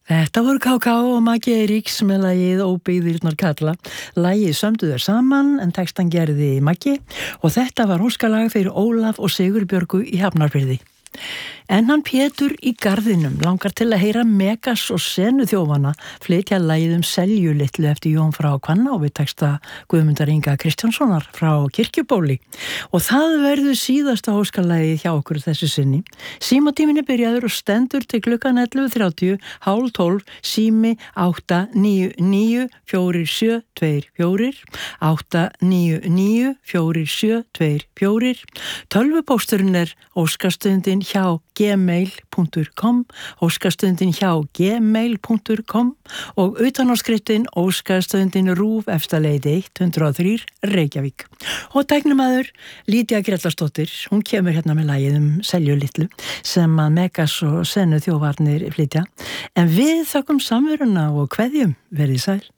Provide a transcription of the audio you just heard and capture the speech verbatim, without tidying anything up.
Þetta voru Ká Ká og Maggi Eiríks með lagið Óbyggðirnar kalla. Lagið sömdu þeir saman en textan gerði Maggi og þetta var óskalag fyrir Ólaf og Sigurbjörgu í Hafnarfirði. En hann Pétur í Garðinum langar til að heyra Megas og Senu þjófana flytja lagið um Selju litlu eftir Jón frá Hvanná við texta Guðmundar Inga Kristjánssonar frá Kirkjubóli. Og það verður síðasta óskalagið hjá okkur þessu sinni. Símatíminn er byrjaður og stendur til klukkan ellefu þrjátíu, hálf tólf, sími átta níu níu fjögur sjö tvö fjögur, átta níu níu fjögur sjö tvö fjögur. Tölvupósturinn er óskastundin hjá gmail punktur com, óskastundin hjá gmail punktur com og utanáskriftinn óskastundin rúf efstaleiti hundrað og þrír Reykjavík. Og tæknimaður Lídia Grellarsdóttir, hún kemur hérna með lagið um Selju litlu sem að Megas og Senu þjófarnir flytja. En við þökkum samveruna og kveðjum, verið sæl.